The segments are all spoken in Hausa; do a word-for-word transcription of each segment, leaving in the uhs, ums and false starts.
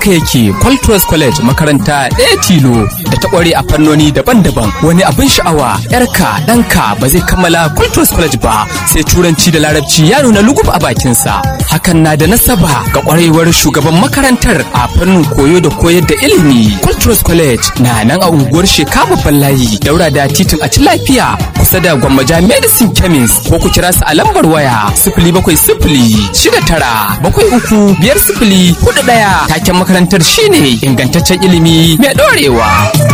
haka yake Qualtros College makaranta ɗaya tilo da ta ƙware a fannoni daban-daban. Wani abin sha'awa, yarka ɗanka ba zai kammala Qualtros College ba sai turanci da larabci ya nuna lugub a bakinsa. Hakan na da nasaba ga ƙwarewar shugaban makarantar a fannin koyo da koyar da ilimi. Qualtros College na nan a unguwar Sheka babban layi daura da titin a ci lafiya kusa da Gwammaja Medicine Chemist, ko ku kira su a lambar waya sifili bakwai sifili shida tara bakwai uku biyar sifili hudu ɗaya. Taken makarantar shine ingantaccen ilimi mai ɗorewa.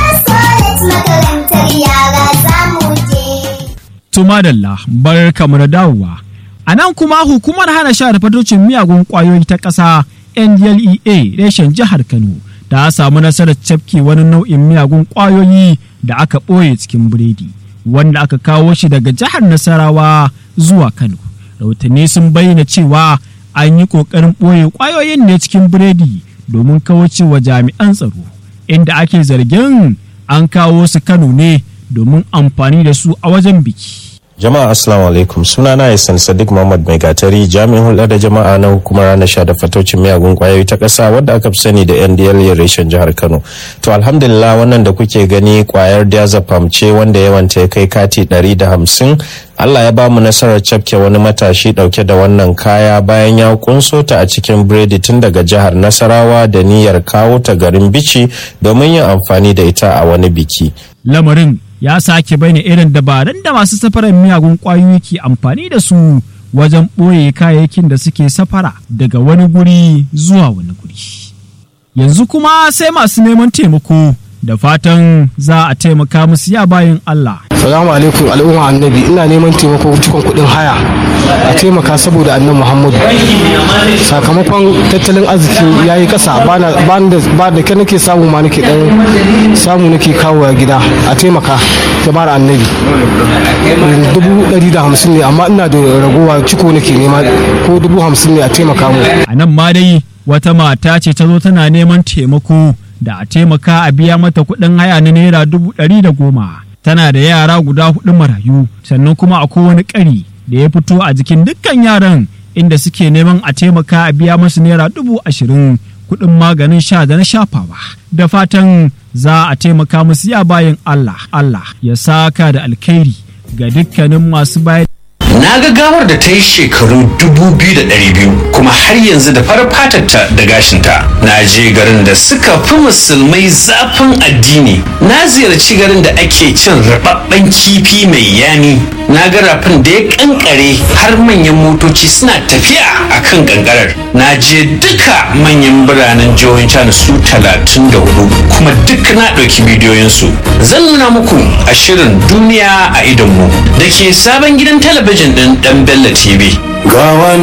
Tumadalla bar kamar dawowa. A nan kuma hukumar hana sha da fatocin miyagun ƙwayoyi ta ƙasa N D L E A reshen jihar Kano ta samu nasarar cafke wani nau'in miyagun ƙwayoyi da aka ɓoye cikin biredi wanda aka kawo shi daga jihar Nasarawa zuwa Kano. Rahotanni sun bayyana cewa an yi ƙoƙarin ɓoye ƙwayoyin ne cikin biredi domin kaucewa jami'an tsaro, inda ake zargin an kawo su Kano ne domin amfani da su a wajen biki. Jama'a assalamu alaikum, sunana Hassan Sadiq Muhammad Mai Gatari, jami'in hulɗa da jama'a na hukumar hana sha da fatocin miyagun ƙwayoyi ta ƙasa wadda aka fi sani da N D L E A reshen jihar Kano. To alhamdulillah wannan da kuke gani ƙwayar diazepam ce wanda yawanta ya kai kati ɗari da hamsin. Allah ya ba mu nasarar cafke wani matashi ɗauke da wannan kaya bayan ya kunso ta a cikin biredi tun daga jihar Nasarawa da niyyar kawo ta garin Bichi domin yin amfani da ita a wani biki. Lamarin ya sake bayyana irin dabarun da masu safarar miyagun ƙwayoyi ke amfani da su wajen ɓoye kayayyakin da suke safara daga wani guri zuwa wani guri. Yanzu kuma sai masu neman taimako da fatan za a taimaka musu ya bayin Allah. Salamu alaikum al'umma annabi, ina neman taimako cikin kuɗin haya a taimaka saboda annabi Muhammadu. Sakamakon tattalin arziki ya yi ƙasa, ba da ke nake samu ma nake ɗan samu nake kawo a gida a taimaka jama'ar annabi. Dubu ɗari da hamsin ne amma ina da ragowa ciko nake nema ko dubu hamsin ne a taimaka mu. A nan ma dai wata mata ce ta zo tana neman taimako da a taimaka a biya mata kuɗin haya na naira dubu ɗari da goma. Tana da yara guda hudu marayu, sannan kuma akwai wani ƙari da ya fito a jikin dukkan yaran inda suke neman a taimaka a biya masu naira dubu ashirin kuɗin maganin sha da na shafawa. Da fatan za a taimaka musu ya bayan Allah, Allah ya saka da alkhairi ga dukkanin masu bayar. Na ga gawar da ta yi shekaru dubu biyu da ɗari biyu kuma har yanzu da farar fatarta da gashinta. Na je garin da suka fi musulmai zafin addini. Na ziyarci garin da ake cin rababben kifi mai yami. Na ga rafin da ya kankare har manyan motoci suna tafiya a kan kankarar. Na je duka manyan biranen jihohin China su talatin da hudu kuma duk na ɗauki bidiyoyinsu. Zan nuna muku a shirin duniya a idonmu da ke sabon gidan talabijin ɗin ɗan Bello T V.